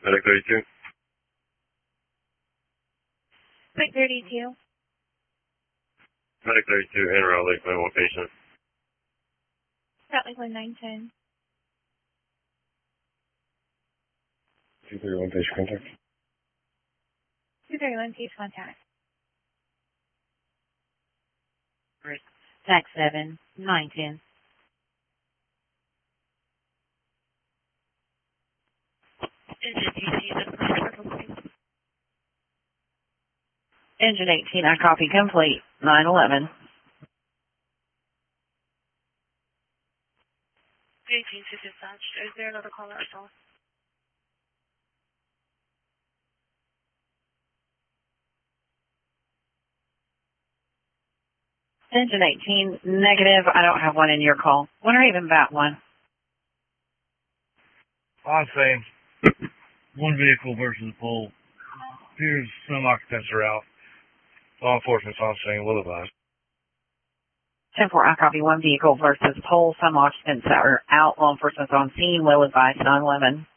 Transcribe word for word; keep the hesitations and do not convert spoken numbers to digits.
Medic thirty-two. Medic thirty-two. Medic thirty-two, en route, Lakeland, one patient. Route Lakeland nine ten. two thirty-one, patient contact. two thirty-one, patient contact. Tax seven, nine ten. Engine eighteen, I copy complete, nine eleven. eighteen to dispatch. Is there another caller or so? Engine eighteen, negative, I don't have one in your call. When or even about one. I'm saying one vehicle versus a pole. Appears some occupants are out. Law enforcement officer will advise. ten four, I copy one vehicle versus pole. Some occupants that are out. Law enforcement's on scene. Will advise nine eleven.